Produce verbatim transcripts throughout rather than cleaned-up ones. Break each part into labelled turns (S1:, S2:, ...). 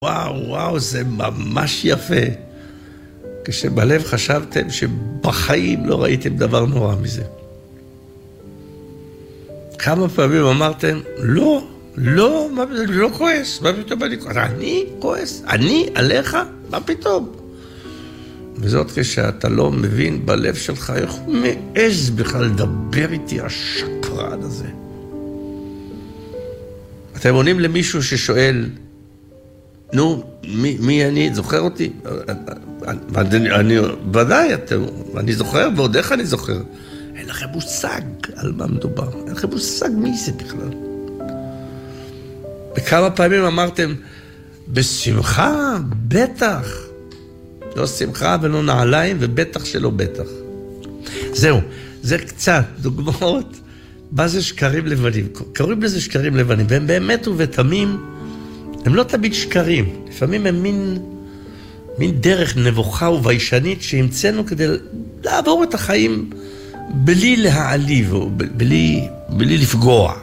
S1: וואו, וואו, זה ממש יפה. כשבלב חשבתם שבחיים לא ראיתם דבר נורא מזה. כמה פעמים אמרתם, לא, לא, מה, אני לא כועס, מה פתאום אני כועס? אני כועס? אני עליך? מה פתאום? וזאת כשאתה לא מבין בלב שלך, איך הוא מעז בכלל לדבר איתי השקרן הזה. אתם עונים למישהו ששואל, נו, מי, מי אני? זוכר אותי? אני, אני, ודאי, אתם, אני זוכר, ועוד איך אני זוכר. אין לכם מושג על מה מדובר. אין לכם מושג מי זה בכלל. וכמה פעמים אמרתם, בשמחה, בטח. לא שמחה ולא נעליים, ובטח שלא בטח. זהו, זה קצת דוגמאות. מה זה שקרים לבנים? קוראים לזה שקרים לבנים, והם באמת ובתמים, הם לא תמיד שקרים. לפעמים הם מין, מין דרך נבוכה וביישנית שהמצאנו כדי לעבור את החיים בלי להעליב, או בלי, בלי לפגוע.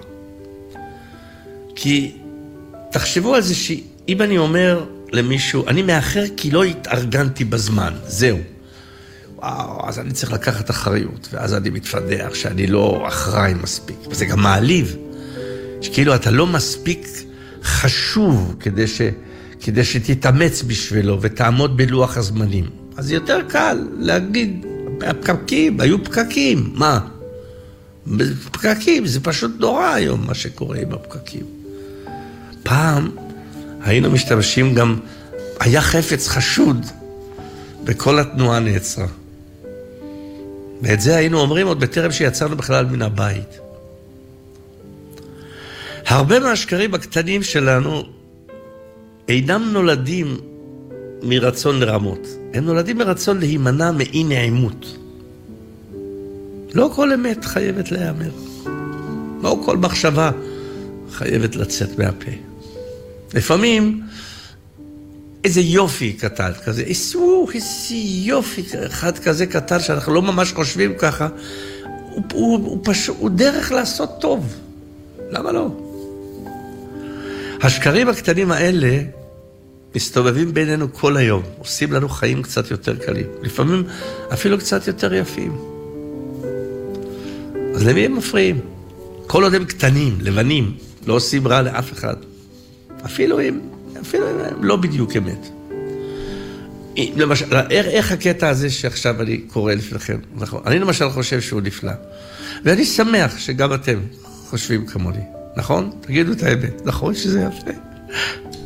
S1: כי תחשבו על זה שאם אני אומר למישהו, אני מאחר כי לא התארגנתי בזמן, זהו. וואו, אז אני צריך לקחת אחריות, ואז אני מתפדח שאני לא אחראי מספיק. וזה גם מעליב, שכאילו אתה לא מספיק חשוב כדי, ש, כדי שתתאמץ בשבילו ותעמוד בלוח הזמנים. אז יותר קל להגיד, הפקקים, היו פקקים, מה? פקקים, זה פשוט נורא היום מה שקורה עם הפקקים. פעם היינו משתמשים גם, היה חפץ חשוד, וכל התנועה נעצרה. ואת זה היינו אומרים עוד בטרם שיצאנו בכלל מן הבית. הרבה מהשקרים הקטנים שלנו אינם נולדים מרצון לרמות. הם נולדים מרצון להימנע מאי נעימות. לא כל אמת חייבת להיאמר. לא כל מחשבה חייבת לצאת מהפה. לפעמים איזה יופי קטן כזה, איזה, איזה יופי אחד כזה קטן שאנחנו לא ממש חושבים ככה, הוא, הוא, הוא, פשוט, הוא דרך לעשות טוב. למה לא? השקרים הקטנים האלה מסתובבים בינינו כל היום, עושים לנו חיים קצת יותר קלים, לפעמים אפילו קצת יותר יפים. אז למי הם מפריעים? כל עוד הם קטנים, לבנים, לא עושים רע לאף אחד. אפילו הם, אפילו הם לא בדיוק אמת. למשל, איך הקטע הזה שעכשיו אני קורא לפניכם? נכון, אני למשל חושב שהוא נפלא. ואני שמח שגם אתם חושבים כמוני. נכון? תגידו את האמת. נכון שזה יפה?